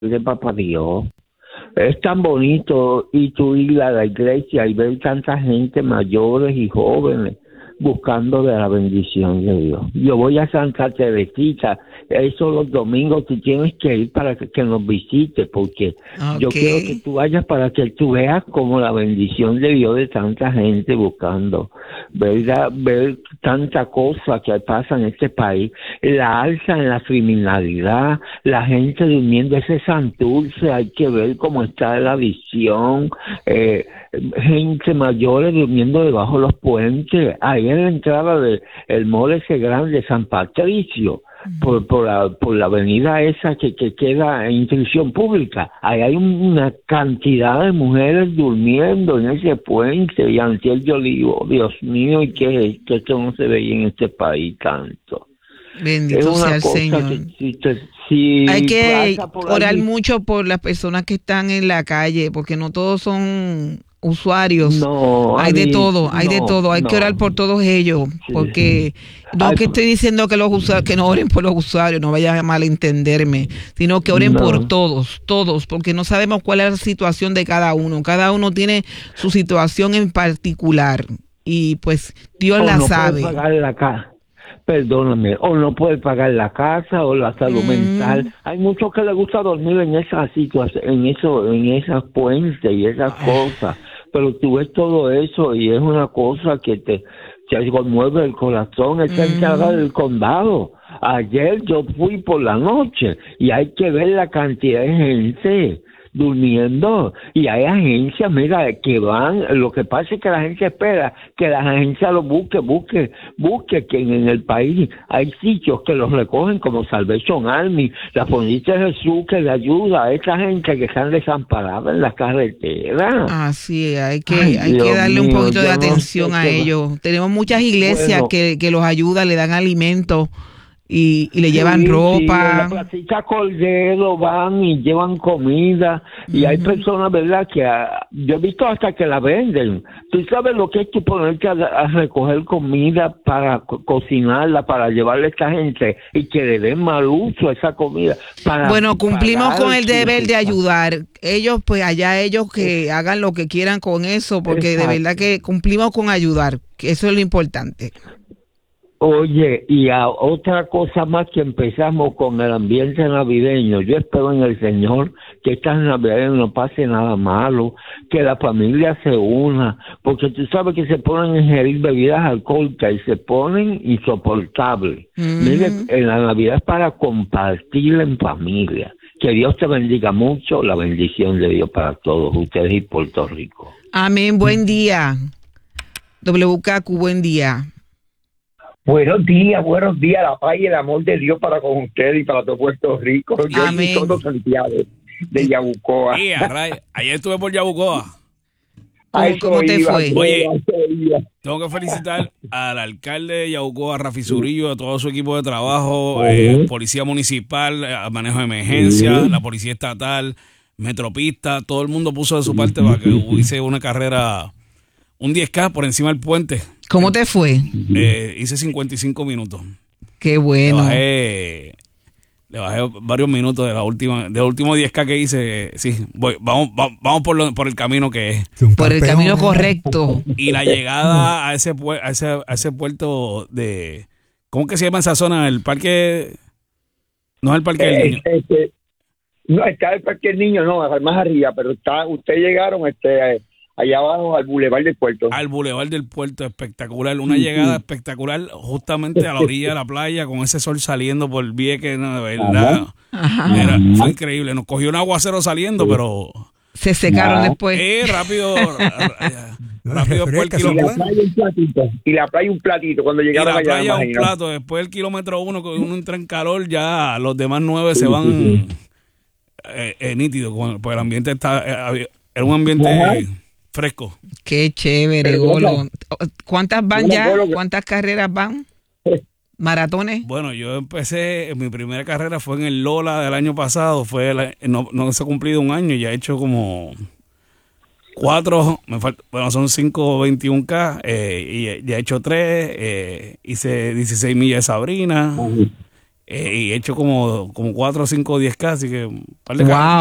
de Papá Dios. Es tan bonito y tú ir a la iglesia y ver tanta gente mayores y jóvenes buscando de la bendición de Dios. Yo voy a Santa Teresita, eso los domingos tú tienes que ir para que nos visite, porque yo quiero que tú vayas para que tú veas como la bendición de Dios de tanta gente buscando, ver tanta cosa que pasa en este país, la alza en la criminalidad, la gente durmiendo, ese Santurce, hay que ver cómo está la visión, gente mayores durmiendo debajo de los puentes, ahí en la entrada del mall ese grande San Patricio, por la avenida esa que queda en intrusión pública, ahí hay una cantidad de mujeres durmiendo en ese puente, y antier yo digo, Dios mío, y que esto no se veía en este país tanto. Bendito sea el Señor. Hay que orar mucho por las personas que están en la calle, porque no todos son usuarios. Hay de todo. Hay que orar por todos ellos, porque no es que estoy diciendo que que no oren por los usuarios, no vayan a malentenderme, sino que oren por todos, porque no sabemos cuál es la situación de cada uno. Cada uno tiene su situación en particular y pues Dios la sabe. Perdóname, o no puede pagar la casa o la salud mental. Hay muchos que les gusta dormir en esas situaciones, en esas puentes y esas cosas. Pero tú ves todo eso y es una cosa que te conmueve el corazón. Está encargada del condado. Ayer yo fui por la noche y hay que ver la cantidad de gente durmiendo, y hay agencias, mira, que van, lo que pasa es que la gente espera que las agencias lo busque, que en el país hay sitios que los recogen como Salvation Army, la Policía de Jesús, que le ayuda a esa gente que están desamparadas en las carreteras. Así hay que darle un poquito de atención a ellos. Tenemos muchas iglesias que los ayudan, le dan alimentos y le llevan ropa. Sí, la Placita Cordero van y llevan comida, y hay personas, ¿verdad?, que yo he visto hasta que la venden. Tú sabes lo que es tú ponerte a recoger comida para cocinarla, para llevarle a esta gente y que le den mal uso a esa comida. Bueno, cumplimos con el deber de ayudar. Ellos, pues allá ellos que hagan lo que quieran con eso, porque de verdad que cumplimos con ayudar, que eso es lo importante. Oye, y otra cosa más, que empezamos con el ambiente navideño. Yo espero en el Señor que estas navidades no pase nada malo, que la familia se una, porque tú sabes que se ponen a ingerir bebidas alcohólicas y se ponen insoportables. Miren, en la Navidad es para compartir en familia. Que Dios te bendiga mucho, la bendición de Dios para todos ustedes y Puerto Rico. Amén, buen día. WKQ, buen día. Buenos días, la paz y el amor de Dios para con usted y para todo Puerto Rico. Yo y todos Santiago de Yabucoa. Ayer estuve por Yabucoa. ¿Cómo te fue? Oye, tengo que felicitar al alcalde de Yabucoa, Rafi Zurillo, a todo su equipo de trabajo, policía municipal, manejo de emergencia, la policía estatal, Metropista, todo el mundo puso de su parte para que hubiese una carrera, un 10K por encima del puente. ¿Cómo te fue? Hice 55 minutos. Qué bueno. Le bajé varios minutos de los últimos 10K que hice. Sí, vamos por el camino que es. Por el camino correcto. Y la llegada a ese puerto de... ¿Cómo que se llama esa zona? El parque... No es el parque del niño. No, está el parque del niño, no, más arriba, pero ustedes llegaron allá abajo al Boulevard del Puerto. Al Boulevard del Puerto, espectacular. Una llegada espectacular justamente a la orilla de la playa, con ese sol saliendo por el Vieques, no, de verdad. Fue increíble. Nos cogió un aguacero saliendo, pero... Se secaron después. Rápido después el kilómetro. Y la playa un platito cuando llegaron allá. Y la playa un plato. Después del kilómetro 1, que uno entra en calor, ya los demás 9 se van nítidos. Pues el ambiente era un ambiente... fresco. Qué chévere, Golo. ¿Cuántas van ya? ¿Cuántas carreras van? ¿Maratones? Bueno, yo empecé, mi primera carrera fue en el Lola del año pasado, no se ha cumplido un año, ya he hecho como 4, son 5:21K, y ya he hecho 3, hice 16 millas de Sabrina, y he hecho como 4, 5, 10K, así que un par de wow.